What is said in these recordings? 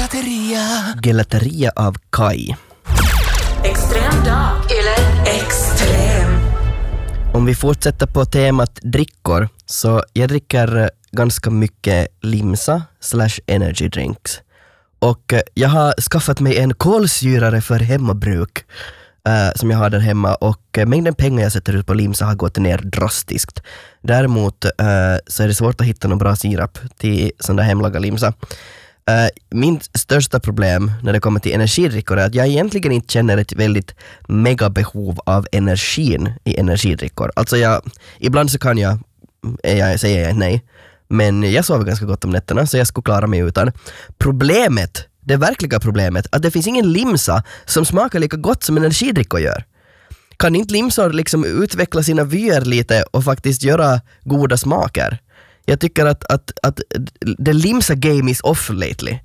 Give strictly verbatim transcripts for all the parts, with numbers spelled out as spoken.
Gelateria. Gelateria av Kai. Extrem dag. Yle Extrem. Om vi fortsätter på temat drickor, så jag dricker ganska mycket limsa slash energy drinks. Och jag har skaffat mig en kolsyrare för hemmabruk uh, som jag har där hemma, och uh, mängden pengar jag sätter ut på limsa har gått ner drastiskt. Däremot uh, så är det svårt att hitta någon bra sirap till sån där hemlaga limsa. Uh, min största problem när det kommer till energidrickor är att jag egentligen inte känner ett väldigt mega behov av energin i energidrickor. Alltså jag, ibland så kan jag, jag säger jag nej, men jag sover ganska gott om nätterna så jag skulle klara mig utan. Problemet, det verkliga problemet, att det finns ingen limsa som smakar lika gott som energidrickor gör. Kan inte limsor liksom utveckla sina vyer lite och faktiskt göra goda smaker? Jag tycker att, att, att the limsa game is off lately.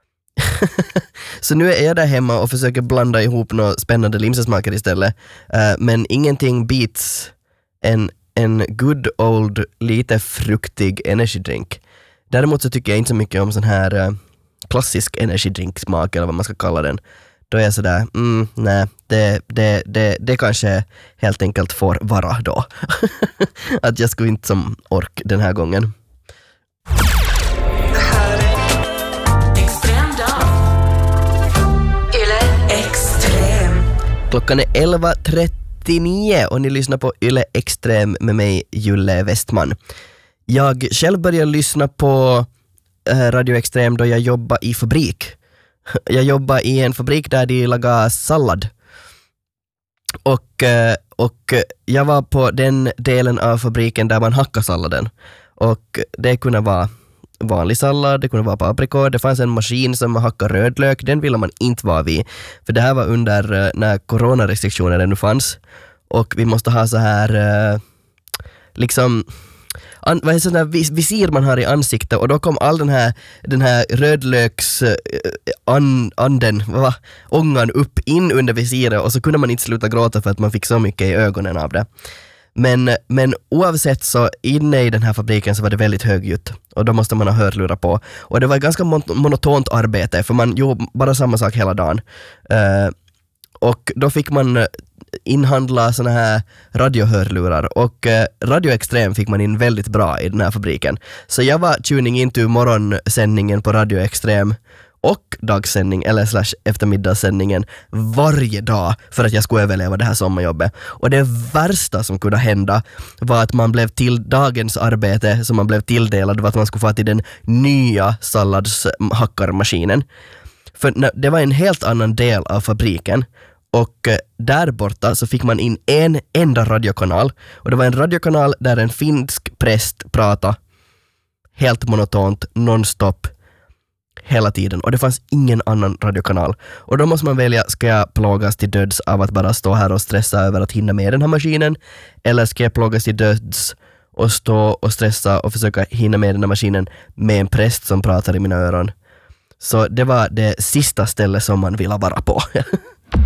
Så nu är jag där hemma och försöker blanda ihop några spännande limsasmaker istället. Uh, men ingenting beats en, en good old, lite fruktig energidrink. Däremot så tycker jag inte så mycket om sån här uh, klassisk energidrinksmak eller vad man ska kalla den. Då är jag sådär, mm, nej, det, det, det, det kanske helt enkelt får vara då. Att jag skulle inte som ork den här gången. Det här är Extrem dag. Yle Extrem. Klockan är elva trettionio och ni lyssnar på Yle Extrem med mig, Julle Westman. Jag själv började lyssna på äh, Radio Extrem då jag jobbade i fabrik. Jag jobbade i en fabrik där de lagar sallad. Och, och jag var på den delen av fabriken där man hackar salladen. Och det kunde vara vanlig sallad, det kunde vara paprikor. Det fanns en maskin som hackar rödlök. Den ville man inte vara vid. För det här var under när coronarestriktioner ännu fanns. Och vi måste ha så här liksom... An, vad är sån där vis, visir man har i ansiktet, och då kom all den här den här rödlöks uh, an, anden, va, ångan upp in under visiret, och så kunde man inte sluta gråta för att man fick så mycket i ögonen av det. Men, men oavsett så inne i den här fabriken så var det väldigt högljutt, och då måste man ha hörlurar på, och det var ett ganska mon- monotont arbete för man gjorde bara samma sak hela dagen. Uh, och då fick man inhandla såna här radiohörlurar, och eh, Radio Extrem fick man in väldigt bra i den här fabriken. Så jag var tuning in till morgonsändningen på Radio Extrem och dagsändning eller slash eftermiddagssändningen varje dag för att jag skulle överleva det här sommarjobbet. Och det värsta som kunde hända var att man blev till dagens arbete som man blev tilldelad var att man skulle få till den nya salladshackarmaskinen. För det var en helt annan del av fabriken. Och där borta så fick man in en enda radiokanal. Och det var en radiokanal där en finsk präst pratade helt monotont, nonstop, hela tiden. Och det fanns ingen annan radiokanal. Och då måste man välja, ska jag plågas till döds av att bara stå här och stressa över att hinna med den här maskinen? Eller ska jag plågas till döds och stå och stressa och försöka hinna med den här maskinen med en präst som pratar i mina öron? Så det var det sista stället som man ville vara på.